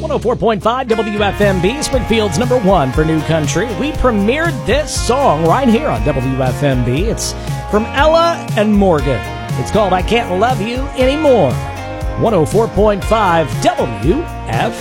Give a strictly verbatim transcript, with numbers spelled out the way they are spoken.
one oh four point five W F M B, Springfield's number one for new country. We premiered this song right here on W F M B. It's from Ella and Morgan. It's called I Can't Love You Anymore. one oh four point five W F M B.